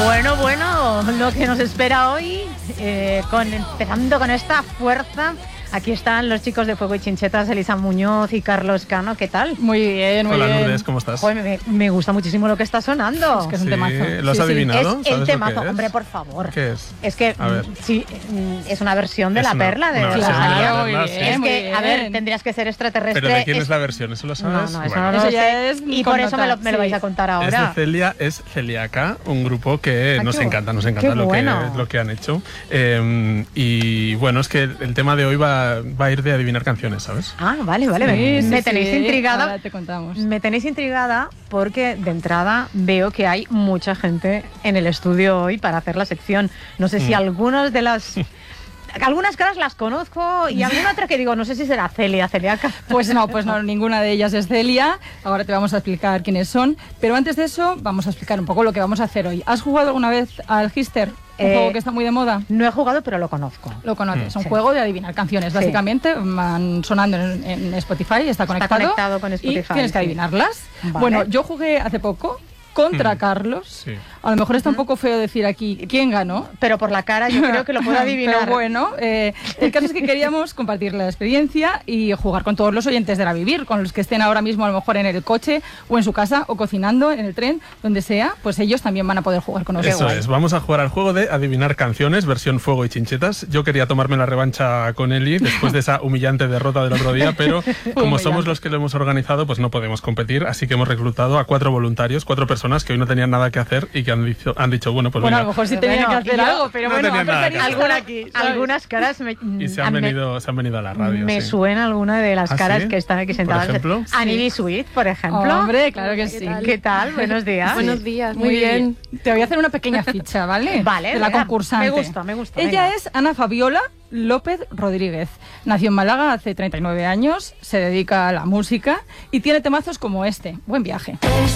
Bueno, lo que nos espera hoy, empezando con esta fuerza. Aquí están los chicos de Fuego y Chinchetas, Elisa Muñoz y Carlos Cano. ¿Qué tal? Muy bien, muy bien. Hola, Lourdes, ¿cómo estás? Joder, me gusta muchísimo lo que está sonando. Es que es un temazo. ¿Lo has adivinado? Es el temazo, lo que es? hombre, por favor. ¿Qué es? Es que, sí, es una versión de Es La una- Perla. una versión de La Claro, Perla, muy sí. bien, Es muy que, a bien. ver, tendrías que ser extraterrestre. ¿Pero de quién es la versión? ¿Eso lo sabes? No, eso Bueno. no lo Eso ya sé. es Y por eso me connotado, lo vais a contar Es ahora. de Celia, es Celiaca, un grupo que Ah, nos qué encanta qué lo bueno. que han hecho. Y bueno, es que el tema de hoy va a ir de adivinar canciones, ¿sabes? Ah, vale. Sí, Me sí, tenéis sí. intrigada. Ahora te contamos. Me tenéis intrigada porque de entrada veo que hay mucha gente en el estudio hoy para hacer la sección. No sé si algunas caras las conozco y alguna otra que digo, no sé si será Celiaca. Pues no, ninguna de ellas es Celia. Ahora te vamos a explicar quiénes son. Pero antes de eso, vamos a explicar un poco lo que vamos a hacer hoy. ¿Has jugado alguna vez al Hister? Un juego que está muy de moda. No he jugado, pero lo conozco. Lo conoces, un Sí. juego de adivinar canciones. Sí. Básicamente van sonando en Spotify, está conectado con Spotify, y tienes que sí. adivinarlas. Vale. Bueno, yo jugué hace poco contra Carlos. Sí. A lo mejor está un poco feo decir aquí quién ganó. Pero por la cara yo creo que lo puedo adivinar. Pero bueno, el caso es que queríamos compartir la experiencia y jugar con todos los oyentes de La Vivir, con los que estén ahora mismo a lo mejor en el coche o en su casa o cocinando en el tren, donde sea, pues ellos también van a poder jugar con nosotros. Eso es, vamos a jugar al juego de adivinar canciones, versión Fuego y Chinchetas. Yo quería tomarme la revancha con Eli después de esa humillante derrota del otro día, pero como somos los que lo hemos organizado, pues no podemos competir, así que hemos reclutado a 4 voluntarios, 4 personas que hoy no tenían nada que hacer y que han dicho bueno, pues Bueno, a venga. lo mejor sí Pero tenían bueno, que hacer yo algo, pero no bueno, tenía han nada que preferido hacer. estar aquí, ¿sabes? Algunas caras Y se han venido a la radio. me sí. suena alguna de las ¿Ah, caras sí? que están aquí ¿Por sentadas. ejemplo? Annie Sweet, por ejemplo. Hombre, claro que sí. ¿Qué tal? Buenos días. Buenos días, Muy bien. Te voy a hacer una pequeña ficha, ¿vale? Vale, de la venga, concursante. me gusta. Ella venga. es Ana Fabiola López Rodríguez. Nació en Málaga hace 39 años, se dedica a la música y tiene temazos como este. Buen viaje. Es